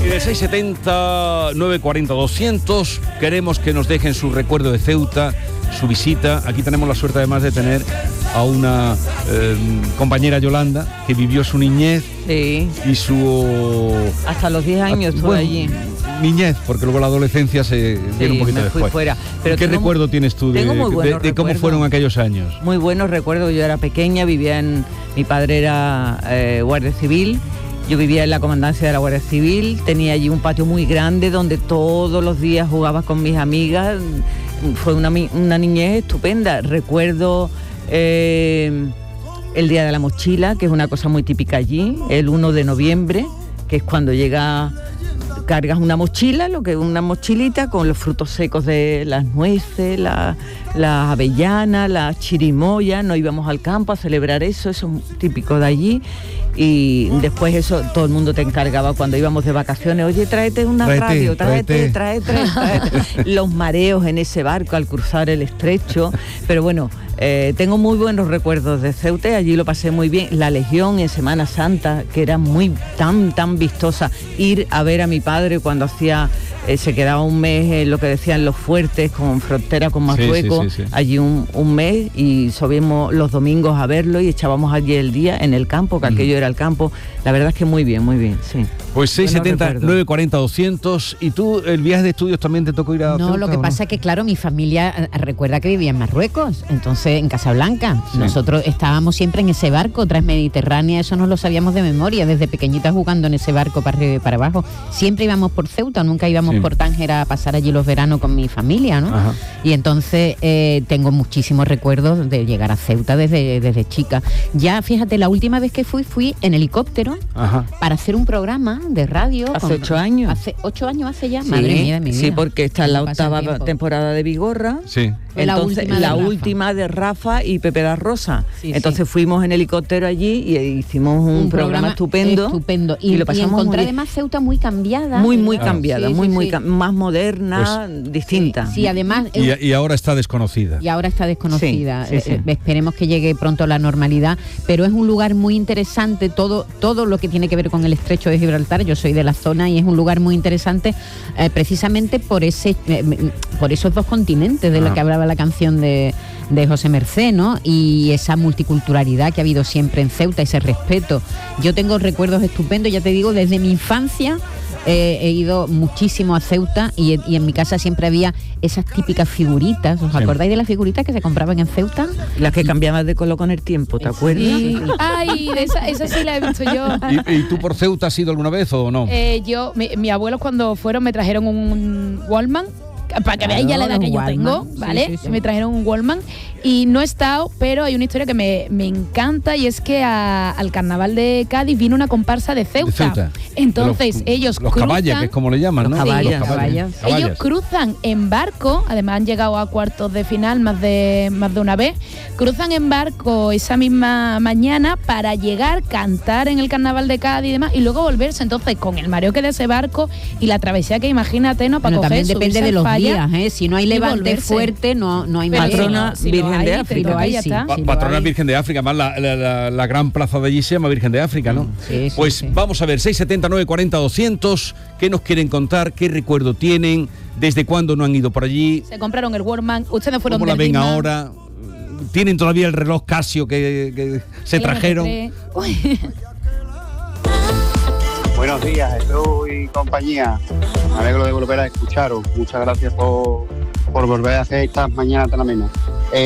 Y de 670 940 200 queremos que nos dejen su recuerdo de Ceuta, su visita. Aquí tenemos la suerte además de tener a una compañera, Yolanda, que vivió su niñez. Sí. Y su... Hasta los 10 años estuve allí. Niñez, porque luego la adolescencia se viene un poquito después. Fuera. Pero ¿Qué recuerdo tienes tú de cómo fueron aquellos años? Muy buenos recuerdos. Yo era pequeña, mi padre era guardia civil. Yo vivía en la comandancia de la Guardia Civil, tenía allí un patio muy grande donde todos los días jugaba con mis amigas. Fue una niñez estupenda. Recuerdo el Día de la Mochila, que es una cosa muy típica allí, el 1 de noviembre, que es cuando cargas una mochila, lo que es una mochilita con los frutos secos de las nueces, las avellanas, las chirimoyas. Nos íbamos al campo a celebrar eso es típico de allí. Y después eso todo el mundo te encargaba cuando íbamos de vacaciones. Oye, tráete una radio, tráete. Los mareos en ese barco al cruzar el estrecho. Pero bueno, tengo muy buenos recuerdos de Ceuta, allí lo pasé muy bien. La Legión en Semana Santa, que era tan vistosa. Ir a ver a mi padre cuando se quedaba un mes en lo que decían los fuertes, con frontera con Marruecos, sí. Allí un mes, y subimos los domingos a verlo y echábamos allí el día en el campo, que aquello era el campo. La verdad es que muy bien, sí. Pues 670 940 200. ¿Y tú, el viaje de estudios también te tocó ir a Ceuta? No, lo que pasa es que, claro, mi familia recuerda que vivía en Marruecos, entonces en Casablanca. Sí. Nosotros estábamos siempre en ese barco Transmediterránea, eso nos lo sabíamos de memoria, desde pequeñitas jugando en ese barco para arriba y para abajo. Siempre íbamos por Ceuta, nunca íbamos por Tánger a pasar allí los veranos con mi familia, ¿no? Ajá. Y entonces tengo muchísimos recuerdos de llegar a Ceuta desde chica. Ya, fíjate, la última vez que fui en helicóptero. Ajá. Para hacer un programa de radio. Hace 8 años. Hace 8 años hace ya, sí, madre mía de mi vida. Sí, porque está en la octava temporada de Vigorra. Sí. Entonces, la última de Rafa y Pepe da Rosa. Sí, entonces fuimos en helicóptero allí y hicimos un programa estupendo. Y lo pasamos y encontré además Ceuta muy cambiada. Muy cambiada, más moderna, pues, distinta. Sí, además... Y ahora está desconocida. Sí. Esperemos que llegue pronto la normalidad, pero es un lugar muy interesante, todo lo que tiene que ver con el estrecho de Gibraltar. Yo soy de la zona y es un lugar muy interesante precisamente por esos dos continentes de los que hablaba la canción de José Mercé, ¿no? Y esa multiculturalidad que ha habido siempre en Ceuta, ese respeto. Yo tengo recuerdos estupendos, ya te digo, desde mi infancia he ido muchísimo a Ceuta y en mi casa siempre había esas típicas figuritas. ¿Os acordáis de las figuritas que se compraban en Ceuta? Las que cambiaban de color con el tiempo, ¿te acuerdas? Sí. Ay, esa sí la he visto yo. ¿Y tú por Ceuta has ido alguna vez o no? Mi abuelos cuando fueron me trajeron un Wallman, para que veáis ya la edad que yo tengo, ¿vale? Sí. Me trajeron un Wallman y no he estado, pero hay una historia que me encanta, y es que al carnaval de Cádiz vino una comparsa de Ceuta. Entonces ellos los cruzan, caballas, que es como le llaman, ¿no? Caballas. Ellos cruzan en barco, además han llegado a cuartos de final más de una vez, cruzan en barco esa misma mañana para llegar, cantar en el carnaval de Cádiz y demás, y luego volverse. Entonces, con el mareo que de ese barco y la travesía que imagínate, ¿no? Para coger, también depende de los días, ¿eh? Si no hay levante fuerte, no hay patrona Virgen de África. Patrona Virgen de África, más la gran plaza de allí se llama Virgen de África, ¿no? Sí, pues vamos a ver, 670 940 200, ¿qué nos quieren contar? ¿Qué recuerdo tienen? ¿Desde cuándo no han ido por allí? Se compraron el Wallman, ustedes fueron ¿Cómo la ven ahora? ¿Tienen todavía el reloj Casio que se trajeron? Buenos días, Jesús y compañía. Me alegro de volver a escucharos. Muchas gracias por volver a hacer estas mañanas tan amenas.